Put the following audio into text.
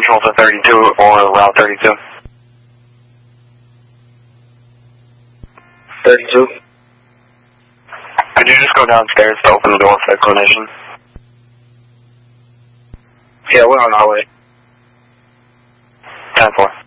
schedule for 32 or Route 32. 32. Could you just go downstairs to open the door for the clinician? Yeah, we're on our way. 10-4.